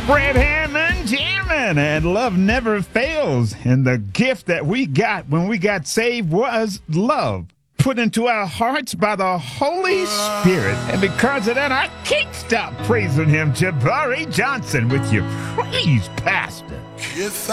Spread ham and jamming, and love never fails. And the gift that we got when we got saved was love, put into our hearts by the Holy Spirit. And because of that, I can't stop praising him. Jabari Johnson with your praise, Pastor. If